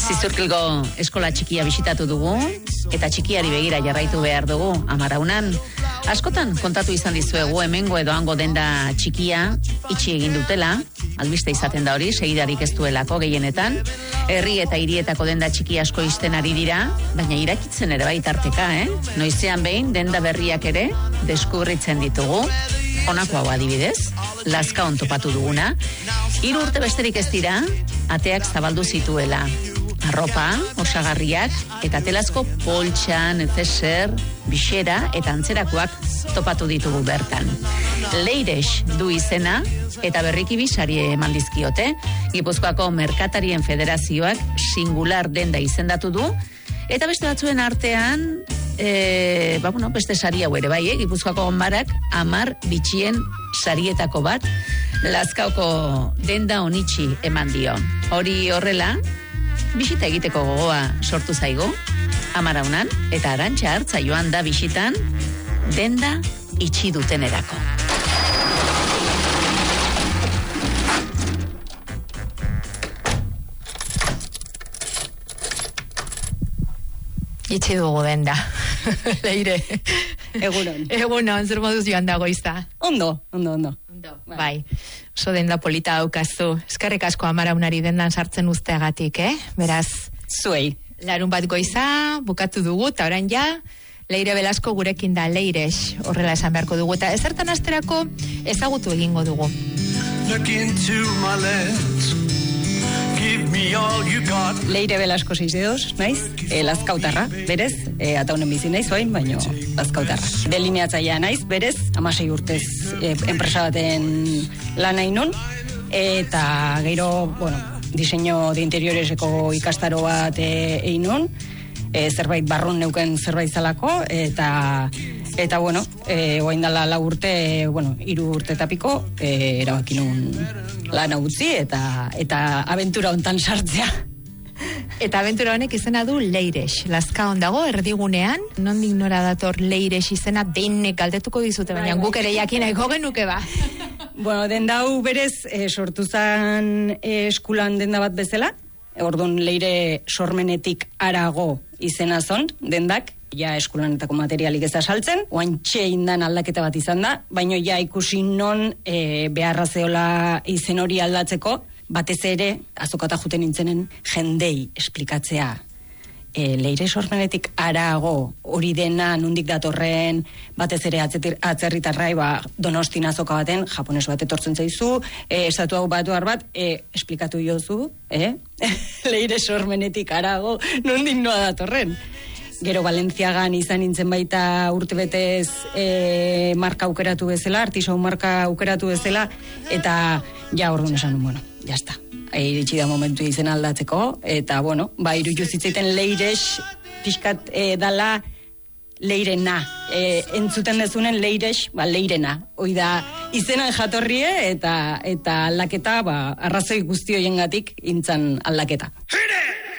Zizurkilgo eskola txikia bisitatu dugu, eta txikiari begira jarraitu behar dugu, Amaraunan. Askotan kontatu izan dizuegu hemengo edo hango denda txikia itxi egin dutela, albiste izaten da hori, segidarik ez duelako gehienetan. Herri eta hirietako denda txiki asko izten ari dira, baina irakitzen ere baitarteka, Noizean behin denda berriak ere deskubritzen ditugu. Honako hau adibidez, Lazkaon topatu duguna. 3 urte besterik ez dira, ateak zabaldu zituela. Arropa, osagarriak eta telazko poltsa, neceser, bixera eta antzerakoak topatu ditugu bertan. Leires du izena eta berriki bisari eman dizkiote. Gipuzkoako Merkatarien Federazioak singular denda izendatu du, eta beste batzuen artean beste sari hau ere bai, Gipuzkoako Ganbarak 10 bitxien sarietako bat Lazkaoko denda onitxi eman dio. Hori horrela, bisita egiteko gogoa sortu zaigu, Amaraunan, eta Arantxa Hartza joan da bisitan denda itxi dutenerako. Itxi dugu denda. Leire. Egunon, zer moduz joan dago izta? Ondo. Bai. Oso denda polita daukazu. Eskerrik asko Amaraunari dendan sartzen uzteagatik, Beraz, zuei. Larun bat goiza, bukatu dugu, eta orain ja, Leire Belasko gurekin da, Leires, horrela esan beharko dugu, eta ezertan asterako ezagutu egingo dugu. Look into my lens. Give me all you got. Leire Belasko 6 naiz, Lazkautarra, berez, ataunen bizi naiz oin, baino Lazkautarra. Delineatzailea naiz, berez, 16 urtez enpresa baten lan ainun, eta gero, diseño de interioreseko ikastaro bat einun, zerbait barrun neuken zerbait zalako, eta oain dala 4 urte, 3 urte eta piko, erabaki nun lana utzi, eta abentura hontan sartzea. Eta abentura honek izena du Leires. Lazkaon dago, erdigunean, nondik nora dator Leires izena, denek galdetuko dizute, baina guk ere jakineko genuke ba. Denda hau berez, sortu zan eskulan denda bat bezala, orduan Leire sormenetik harago izena zon, dendak, ja eskulanetako materialik ez da saltzen, oantxe indan aldaketa bat izan da, baina ja ikusi non beharra zeola izen hori aldatzeko, batez ere, azokata juten nintzenen jendei esplikatzea. Leire sormenetik harago hori dena nundik datorren, batez ere atzerritarrai Donostin azoka baten, japones bat etortzen zaizu, estatu hau batuar bat, esplikatu jozu, Leire sormenetik harago nundik noa datorren. Gero Valentziagan izan nintzen baita urtebetez marka aukeratu bezala, artisau marka aukeratu bezala, eta ja orduan esan nun, jazta. Iritsi da momentu izen aldatzeko, eta iruditu zitzaiten Leires pixkat dala Leirena. Entzuten dezunen Leires, Leirena. Hoi da izenan jatorrie, eta aldaketa arrazoi guzti hoiengatik intzan aldaketa.